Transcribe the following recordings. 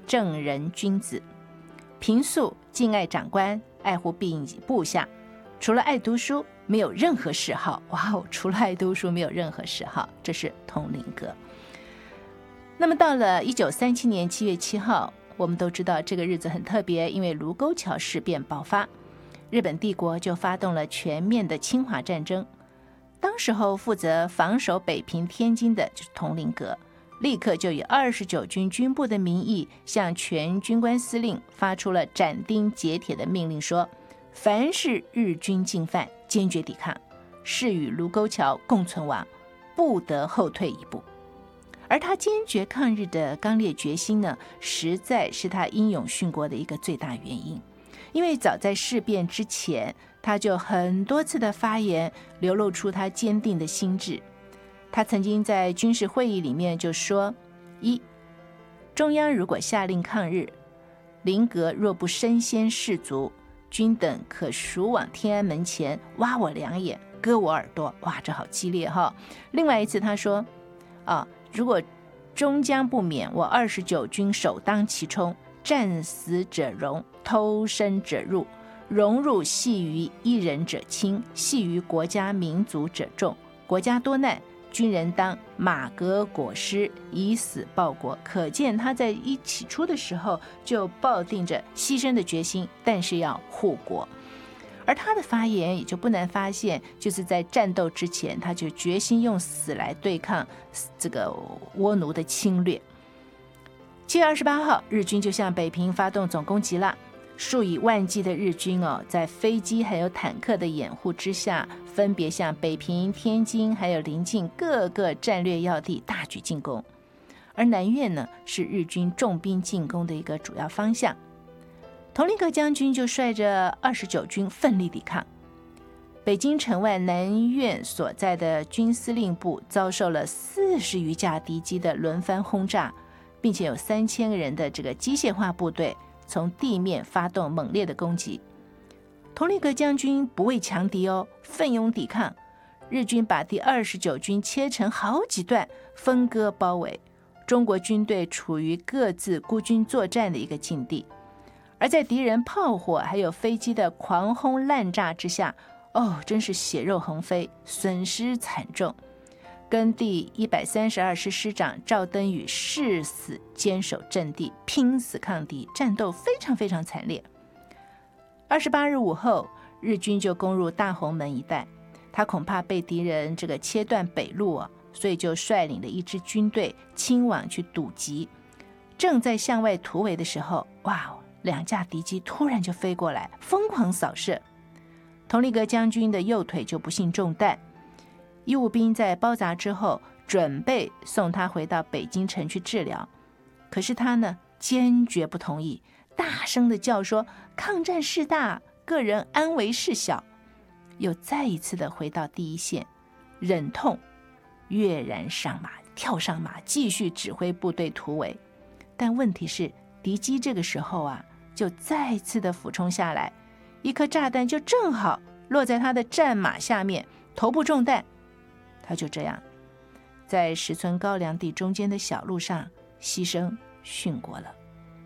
正人君子，平素敬爱长官，爱护部下，除了爱读书没有任何嗜好。哇哦，除了爱读书没有任何嗜好，这是统领阁。那么到了1937年7月7号，我们都知道这个日子很特别，因为卢沟桥事变爆发，日本帝国就发动了全面的侵华战争。当时候负责防守北平天津的就是统领阁，立刻就以29军军部的名义向全军官司令发出了斩钉截铁的命令，说凡是日军进犯，坚决抵抗，誓与卢沟桥共存亡，不得后退一步。而他坚决抗日的刚烈决心呢，实在是他英勇殉国的一个最大原因。因为早在事变之前，他就很多次的发言流露出他坚定的心志。他曾经在军事会议里面就说：一，中央如果下令抗日，林阁若不身先士卒，君等可数往天安门前挖我两眼，割我耳朵。哇，这好激烈哈！另外一次他说：如果终将不免，我29军首当其冲，战死者荣，偷生者入，荣辱系于一人者轻，系于国家民族者重。国家多难，军人当马革裹尸，以死报国。可见他在一起初的时候就抱定着牺牲的决心，但是要护国。而他的发言也就不难发现，就是在战斗之前，他就决心用死来对抗这个倭奴的侵略。7月28号，日军就向北平发动总攻击了。数以万计的日军在飞机还有坦克的掩护之下，分别向北平、天津还有邻近各个战略要地大举进攻。而南苑呢，是日军重兵进攻的一个主要方向。统领阁将军就率着29军奋力抵抗。北京城外南苑所在的军司令部遭受了40余架敌机的轮番轰炸，并且有3000个人的这个机械化部队从地面发动猛烈的攻击。统领阁将军不畏强敌奋勇抵抗。日军把第29军切成好几段，分割包围。中国军队处于各自孤军作战的一个境地。而在敌人炮火还有飞机的狂轰滥炸之下，真是血肉横飞，损失惨重。跟第132师师长赵登禹誓死坚守阵地，拼死抗敌，战斗非常非常惨烈。28日午后，日军就攻入大红门一带，他恐怕被敌人这个切断北路所以就率领了一支军队亲往去堵击。正在向外突围的时候，2架敌机突然就飞过来，疯狂扫射。统领阁将军的右腿就不幸中弹，医务兵在包扎之后，准备送他回到北京城去治疗。可是他呢，坚决不同意，大声的叫说：抗战事大，个人安危事小。又再一次的回到第一线，忍痛跃然上马，跳上马，继续指挥部队突围。但问题是，敌机这个时候就再次的俯冲下来，一颗炸弹就正好落在他的战马下面，头部中弹。他就这样在石村高粱地中间的小路上牺牲殉国了。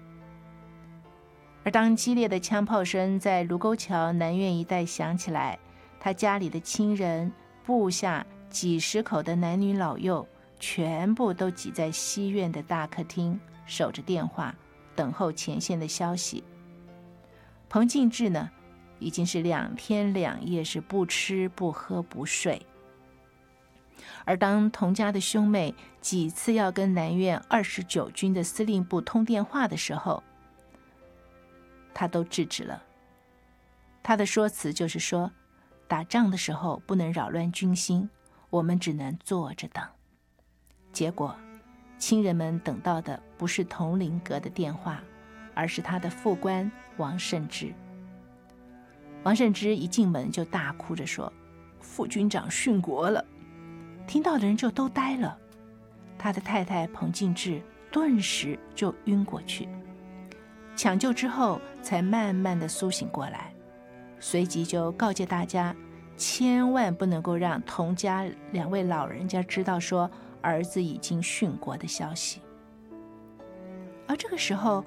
而当激烈的枪炮声在卢沟桥南苑一带响起来，他家里的亲人、部下几十口的男女老幼全部都挤在西苑的大客厅，守着电话，等候前线的消息。彭敬志呢，已经是2天2夜是不吃不喝不睡。而当童家的兄妹几次要跟南苑29军的司令部通电话的时候，他都制止了。他的说辞就是说，打仗的时候不能扰乱军心，我们只能坐着等。结果亲人们等到的不是统领阁的电话，而是他的副官王慎之。王慎之一进门就大哭着说：副军长殉国了。听到的人就都呆了，他的太太彭敬志顿时就晕过去，抢救之后才慢慢的苏醒过来，随即就告诫大家，千万不能够让童家2位老人家知道说儿子已经殉国的消息。而这个时候